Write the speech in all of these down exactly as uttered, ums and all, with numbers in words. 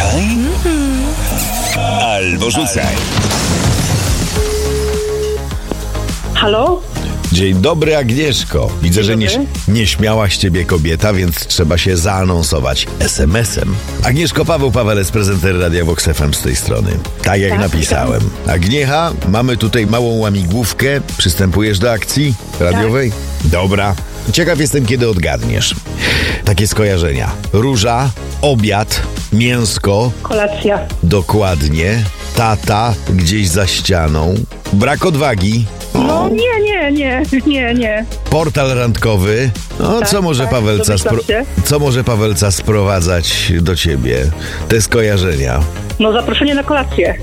Kochaj albo rzucaj. Halo? Dzień dobry, Agnieszko. Widzę, że nie, nie śmiała z ciebie kobieta, więc trzeba się zaanonsować es em esem. Agnieszko, Paweł Pawelec, prezenter Radia Vox F M z tej strony. Tak jak tak, napisałem. Agniecha, mamy tutaj małą łamigłówkę. Przystępujesz do akcji radiowej? Tak. Dobra. Ciekaw jestem, kiedy odgadniesz. Takie skojarzenia. Róża, obiad, mięsko. Kolacja. Dokładnie. Tata gdzieś za ścianą. Brak odwagi. No nie, nie, nie, nie, nie. Portal randkowy. No, Tak, co może tak, Pawelca domyślam spro- się. co może Pawelca sprowadzać do ciebie? Te skojarzenia. No zaproszenie na kolację.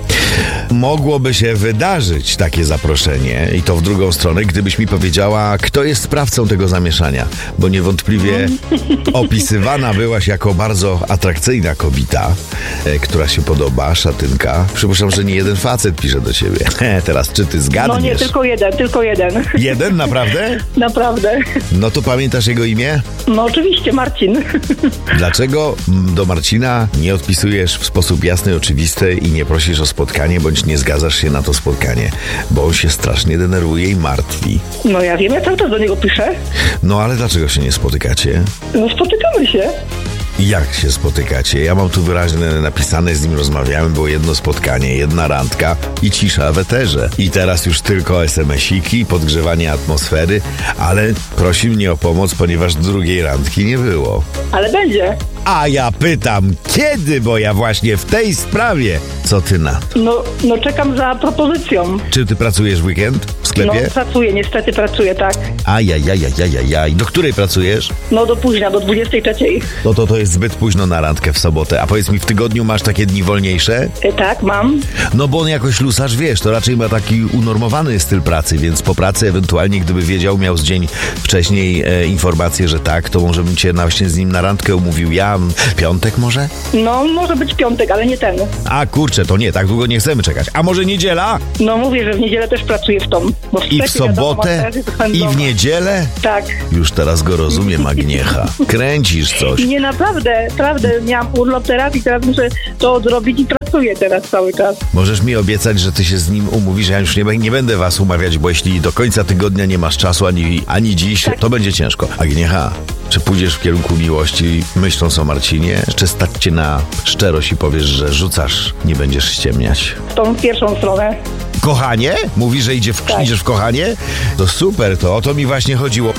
Mogłoby się wydarzyć takie zaproszenie i to w drugą stronę, gdybyś mi powiedziała, kto jest sprawcą tego zamieszania, bo niewątpliwie opisywana byłaś jako bardzo atrakcyjna kobieta, e, która się podoba, szatynka. Przypuszczam, że nie jeden facet pisze do ciebie. He, teraz czy ty zgadniesz? No nie, tylko jeden, tylko jeden. Jeden, naprawdę? Naprawdę. No to pamiętasz jego imię? No oczywiście, Marcin. Dlaczego do Marcina nie odpisujesz w sposób jasny, oczywisty i nie prosisz o spotkanie, bądź nie zgadzasz się na to spotkanie? Bo on się strasznie denerwuje i martwi. No ja wiem, ja cały czas do niego piszę. No ale dlaczego się nie spotykacie? No spotykamy się. Jak się spotykacie? Ja mam tu wyraźnie napisane, z nim rozmawiałem, było jedno spotkanie, jedna randka i cisza w eterze. I teraz już tylko es em esiki, podgrzewanie atmosfery, ale prosi mnie o pomoc, ponieważ drugiej randki nie było. Ale będzie. A ja pytam, kiedy, bo ja właśnie w tej sprawie. Co ty na to? No, no czekam za propozycją. Czy ty pracujesz w weekend w No sklepie? pracuję, niestety pracuję, tak. Ajajajajajajaj. Do której pracujesz? No do późna, do dwudziestej trzeciej. No to to jest zbyt późno na randkę w sobotę. A powiedz mi, w tygodniu masz takie dni wolniejsze? E, tak, mam. No bo on jakoś lusarz, wiesz, to raczej ma taki unormowany styl pracy, więc po pracy ewentualnie, gdyby wiedział, miał z dzień wcześniej e, informację, że tak, to może bym cię na, właśnie z nim na randkę umówił. Ja, piątek może? No może być piątek, ale nie ten. A kurczę, to nie, tak długo nie chcemy czekać. A może niedziela? No mówię, że w niedzielę też pracuję w tom. Bo w I w sklepie, wiadomo, sobotę? materzy to będą- I w niedzielę? Tak. Już teraz go rozumiem, Agniecha. Kręcisz coś. Nie, naprawdę, naprawdę miałam urlop teraz i teraz muszę to odrobić i pracuję teraz cały czas. Możesz mi obiecać, że ty się z nim umówisz, ja już nie, nie będę was umawiać, bo jeśli do końca tygodnia nie masz czasu, ani, ani dziś, Tak. to będzie ciężko. Agniecha, czy pójdziesz w kierunku miłości, myśląc o Marcinie? Czy stać cię na szczerość i powiesz, że rzucasz, nie będziesz ściemniać? W tą pierwszą stronę. Kochanie? Mówisz, że idzie w, Tak. idziesz w kochanie? To super, to o to mi właśnie chodziło.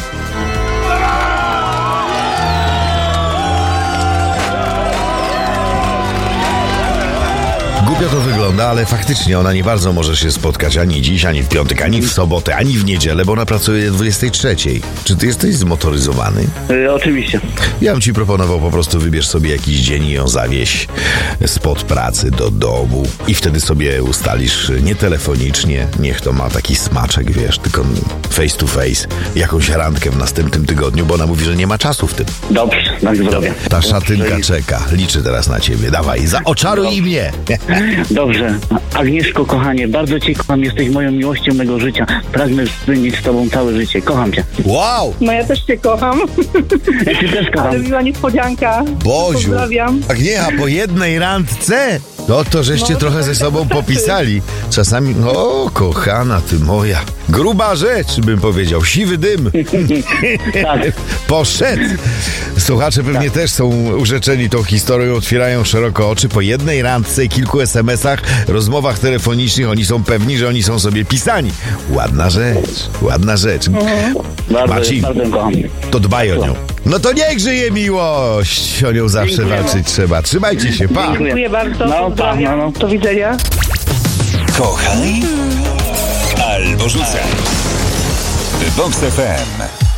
Głupio to wygląda, ale faktycznie ona nie bardzo może się spotkać ani dziś, ani w piątek, ani w sobotę, ani w niedzielę, bo ona pracuje do dwudziestej trzeciej. Czy ty jesteś zmotoryzowany? Y, oczywiście. Ja bym ci proponował, po prostu wybierz sobie jakiś dzień i ją zawieź spod pracy do domu i wtedy sobie ustalisz nie telefonicznie, niech to ma taki smaczek, wiesz, tylko face to face, jakąś randkę w następnym tygodniu, bo ona mówi, że nie ma czasu w tym. Dobrze, tak zrobię. Ta szatynka czeka, liczy teraz na ciebie. Dawaj, zaoczaruj i mnie. Dobrze. Agnieszko, kochanie, bardzo cię kocham. Jesteś moją miłością mego życia. Pragnę spędzić z tobą całe życie. Kocham cię. Wow! No ja też cię kocham. Ja cię też Ale kocham. miła niespodzianka. Boziu! Pozdrawiam. Agniecha, po jednej randce? No to żeście No, trochę to ze tak sobą wystarczy. popisali. Czasami, o kochana ty moja, gruba rzecz bym powiedział, siwy dym. Tak. Poszedł. Słuchacze pewnie też są urzeczeni tą historią, otwierają szeroko oczy. Po jednej randce i kilku es em esach, rozmowach telefonicznych, oni są pewni, że oni są sobie pisani. Ładna rzecz, ładna rzecz. Bardzo, Marcin. bardzo ją kocham. To dbaj o nią. No to niech żyje miłość! O nią zawsze Dziękuję. walczyć trzeba. Trzymajcie się, pa! Dziękuję. Dziękuję bardzo. No, pa, Pozdrawiam. no, no. Do widzenia. Kochaj albo rzucaj. Vox F M.